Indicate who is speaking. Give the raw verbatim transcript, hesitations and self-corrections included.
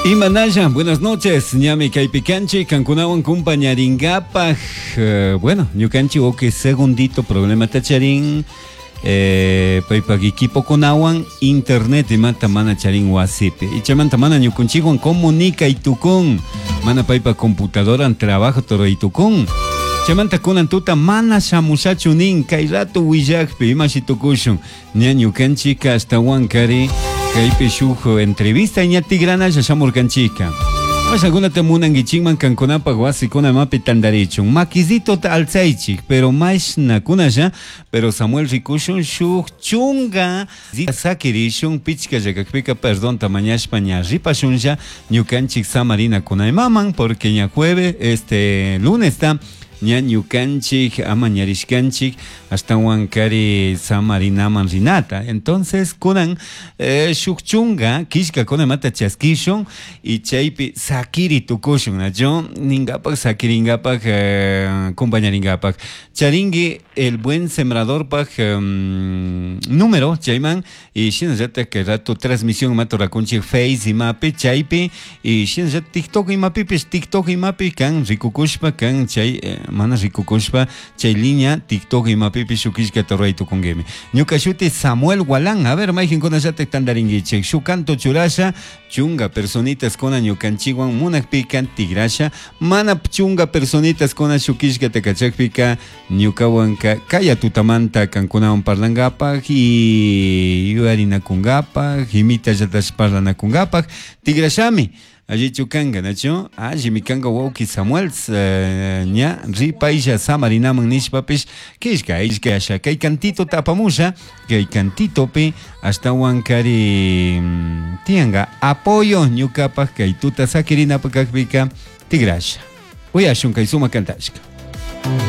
Speaker 1: Imanaya, buenas noches. Ñami Kaipicanchi, Cancunawan compañaringapaj. Uh, bueno, Ñucanchi oque segundito problema tacharin. Eh, paipa equipo con awan internet y mata mana charin wasipe. Y chamanta mana ñucunchiguan comunica y tucun. Mana paipa computadora en trabajo toro y tucun. Chamanta kunan tuta mana shamushachu nin kay rato willakpi imashitukushun. Ña ñucanchica hasta wankari. Kaipe shujo entrevista y tigrana ya shamurkanchika. Mas alguna temunan gichingman kankunapa guasi kuna mapi tandarichun. Makizito alzaichik, pero mais nakuna ya, pero Samuel Rikushun shuj chunga. Sakirishun pichka yakakpika perdón tamañashpa ña ripashun ya ñukanchik samarina kunay maman porque ña jueves este lunes está ña ñukanchik ama ñarishkanchik hasta wankari samarinaman rinata. Entonces kunan eh, shukchunga kishka kuna mata chaskishon y chaypi sakiri tukushon nacho ningapak sakiringapak eh, compañaringapak charingi el buen sembrador pak um, número chayman y shinajata que rato transmisión mato rakunchik face y mapi chaypi y shinajata TikTok y mapi pues TikTok y mapi kan rikukushpa kan chay eh, mana rikukushpa chay línea TikTok y mapi shukishka torreito con game. Ñukashuti Samuel Gualán. A ver, maijin kona yate tandaringichek. Shukanto churasha chunga personitas kona ñukanchiwan munak pikan tigrasha. Mana chunga personitas kona shukishka tekachak pika ñukawanka kaya tutamanta kankunawan parlangapa y yuarina kungapa himita yatash parlana kungapa tigrashami. Allí chukanga, ¿nacho? Allí mi kanga wauki Samuel ña ripa isha samarinaman nishpapish kishka ishka asha kay cantito tapamusha kay cantito pe hasta wankari tianga apoyo ñukapak kay tuta sakirina pakakpika tigrasha uyashun kay suma kantashka.